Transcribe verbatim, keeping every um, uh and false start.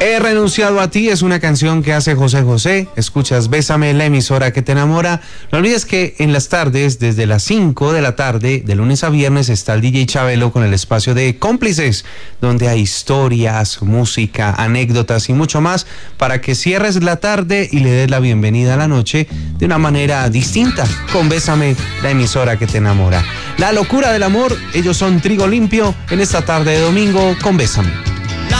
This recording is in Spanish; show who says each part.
Speaker 1: He renunciado a ti es una canción que hace José José. Escuchas Bésame, la emisora que te enamora. No olvides que en las tardes, desde las cinco de la tarde, de lunes a viernes, está el D J Chabelo con el espacio de Cómplices, donde hay historias, música, anécdotas y mucho más para que cierres la tarde y le des la bienvenida a la noche de una manera distinta con Bésame, la emisora que te enamora. La locura del amor, ellos son Trigo Limpio en esta tarde de domingo con Bésame.